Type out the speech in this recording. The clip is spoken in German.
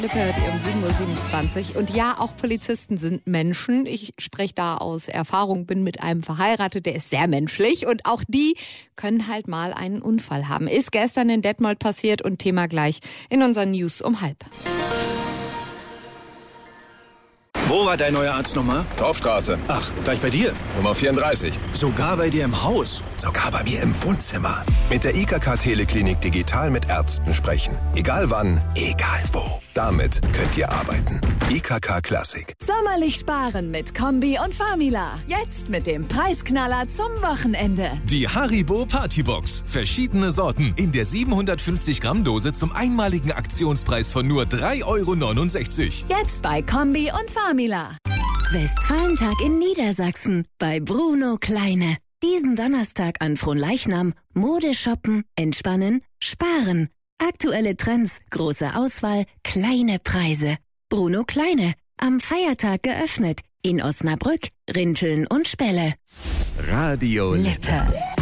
Lippe hört ihr um 7.27 Uhr. Und ja, auch Polizisten sind Menschen. Ich spreche da aus Erfahrung, bin mit einem verheiratet, der ist sehr menschlich. Und auch die können halt mal einen Unfall haben. Ist gestern in Detmold passiert und Thema gleich in unseren News um 12:30. Wo war dein neuer Arzt nochmal? Dorfstraße. Ach, gleich bei dir? Nummer 34. Sogar bei dir im Haus? Sogar bei mir im Wohnzimmer. Mit der IKK Teleklinik digital mit Ärzten sprechen. Egal wann, egal wo. Damit könnt ihr arbeiten. IKK Klassik. Sommerlich sparen mit Kombi und Famila. Jetzt mit dem Preisknaller zum Wochenende. Die Haribo Partybox. Verschiedene Sorten in der 750 Gramm Dose zum einmaligen Aktionspreis von nur 3,69 €. Jetzt bei Kombi und Famila. Westfalentag in Niedersachsen bei Bruno Kleine. Diesen Donnerstag an Fronleichnam Mode shoppen, entspannen, sparen. Aktuelle Trends, große Auswahl, kleine Preise. Bruno Kleine, am Feiertag geöffnet. In Osnabrück, Rinteln und Spelle. Radio Lippe.